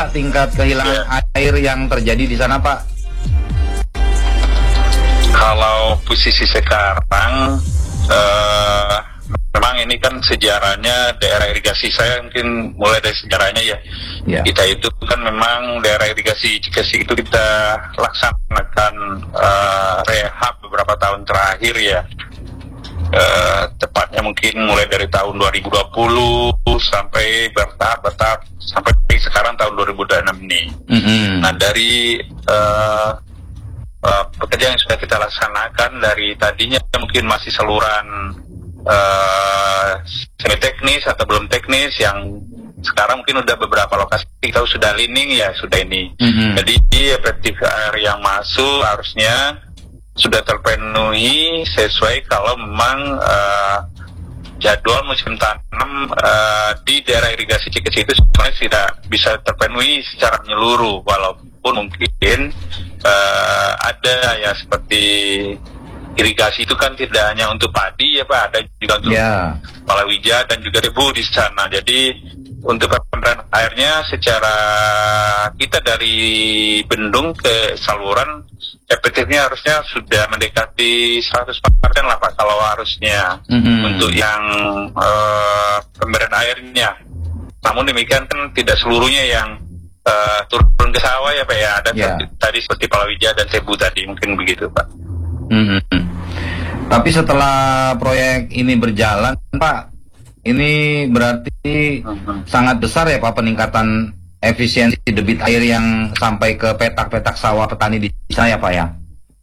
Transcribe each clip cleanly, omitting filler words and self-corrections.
Pak tingkat kehilangan air yang terjadi di sana, Pak? Kalau posisi sekarang, memang ini kan sejarahnya daerah irigasi saya mungkin mulai dari sejarahnya ya. Kita itu kan memang daerah irigasi Cikesi itu kita laksanakan rehab beberapa tahun terakhir ya. Tepatnya mungkin mulai dari tahun 2020 sampai bertahap sampai sekarang tahun 2026 ini. Nah dari pekerjaan yang sudah kita laksanakan dari tadinya mungkin masih saluran semi teknis atau belum teknis, yang sekarang mungkin udah beberapa lokasi kita sudah lining ya, sudah ini. Jadi efektif air yang masuk harusnya sudah terpenuhi sesuai kalau memang jadwal musim tanam di daerah irigasi Cikesi itu sebenarnya tidak bisa terpenuhi secara menyeluruh, walaupun mungkin ada ya seperti irigasi itu kan tidak hanya untuk padi ya Pak, ada juga untuk palawija dan juga debu di sana. Jadi untuk pemberian airnya secara kita dari bendung ke saluran efektifnya harusnya sudah mendekati 100% lah Pak kalau harusnya untuk yang pemberian airnya. Namun demikian kan tidak seluruhnya yang turun ke sawah ya Pak ya, ada tadi seperti palawija dan tebu tadi, mungkin begitu Pak. Tapi setelah proyek ini berjalan Pak, ini berarti sangat besar ya Pak peningkatan efisiensi debit air yang sampai ke petak-petak sawah petani di sana ya Pak ya?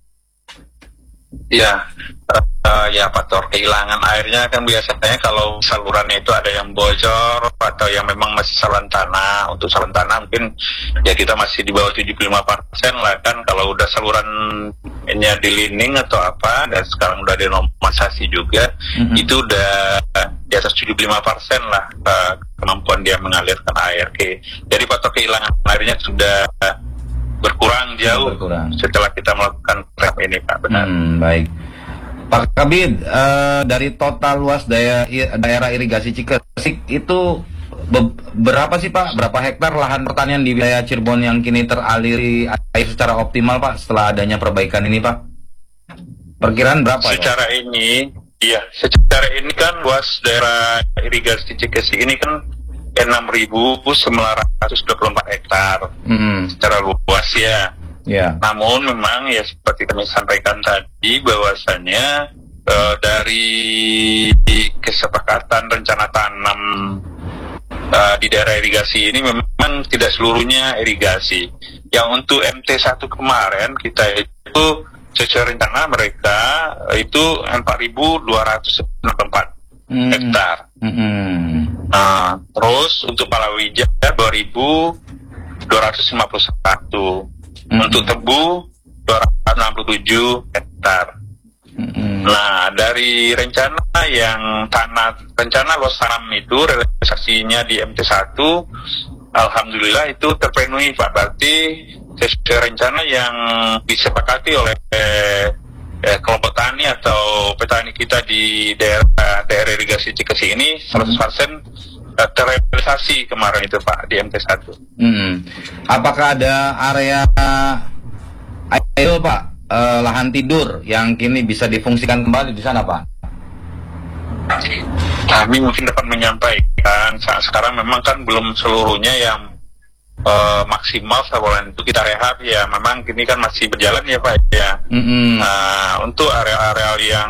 Ya faktor kehilangan airnya kan biasanya kalau salurannya itu ada yang bocor atau yang memang masih saluran tanah. Untuk saluran tanah mungkin ya kita masih di bawah 75% lah kan. Kalau udah salurannya di lining atau apa dan sekarang udah dinormalisasi juga, itu udah di atas 75% lah kemampuan dia mengalirkan air. Jadi faktor kehilangan airnya sudah berkurang jauh setelah kita melakukan rehab ini Pak. Benar. Baik Pak Kabid, dari total luas daerah irigasi Cikesi itu berapa sih Pak? Berapa hektar lahan pertanian di wilayah Cirebon yang kini teraliri air secara optimal Pak setelah adanya perbaikan ini Pak? Perkiraan berapa? Secara ini kan luas daerah irigasi Cikesi ini kan 6.924 hektar secara luas ya. Namun memang ya seperti kami sampaikan tadi bahwasannya dari kesepakatan rencana tanam di daerah irigasi ini memang tidak seluruhnya irigasi. Yang untuk MT1 kemarin kita itu sesuai rencana mereka itu 4.294 hektar. Nah, terus untuk palawija 2.251. Untuk tebu 267 hektar. Nah, dari rencana luas tanam itu realisasinya di MT1 alhamdulillah itu terpenuhi Pak. Berarti sesuai rencana yang disepakati oleh kelompok tani atau petani kita di daerah irigasi Cikesi ini 100% terrealisasi kemarin itu Pak di MT1. Apakah ada area idle Pak, lahan tidur yang kini bisa difungsikan kembali di sana Pak? Kami mungkin dapat menyampaikan saat sekarang memang kan belum seluruhnya yang maksimal saluran itu kita rehab ya, memang kini kan masih berjalan ya Pak ya. Untuk area-area yang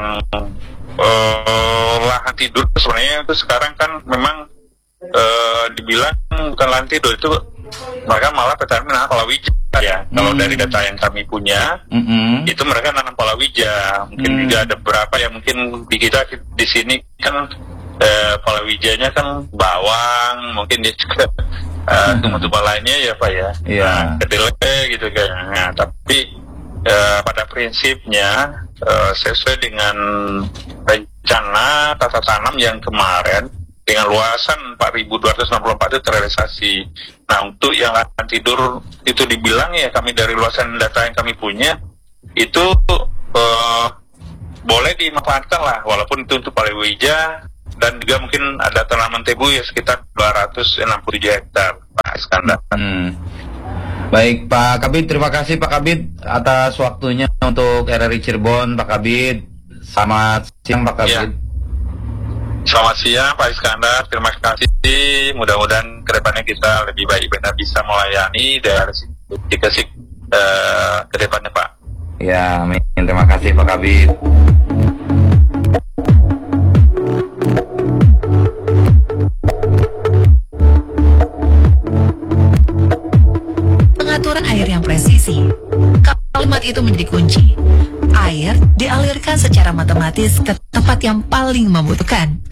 lahan tidur sebenarnya itu sekarang kan memang dibilang bukan lahan tidur, itu mereka malah petani menanam palawija ya. Kalau dari data yang kami punya itu mereka nanam palawija. Mungkin juga ada beberapa yang mungkin di kita di sini kan palawijanya kan bawang, mungkin dia juga tumbuh-tumbuh lainnya ya Pak ya, kedelai gitu kan. Nah, tapi pada prinsipnya sesuai dengan rencana tata tanam yang kemarin dengan luasan 4.264 itu terrealisasi. Nah, untuk yang lahan tidur itu dibilang ya kami dari luasan data yang kami punya itu boleh dimanfaatkan lah, walaupun itu untuk palawija dan juga mungkin ada tanaman tebu ya sekitar 267 hektar, Pak Iskandar. Baik Pak Kabid, terima kasih Pak Kabid atas waktunya untuk RRI Cirebon, Pak Kabid. Selamat siang Pak Kabid. Ya. Selamat siang Pak Iskandar, terima kasih. Mudah-mudahan kedepannya kita lebih baik benar bisa melayani daerah Cikesik kedepannya Pak. Ya, amin. Terima kasih Pak Kabid. Pengaturan air yang presisi. Kalimat itu menjadi kunci. Air dialirkan secara matematis ke tempat yang paling membutuhkan.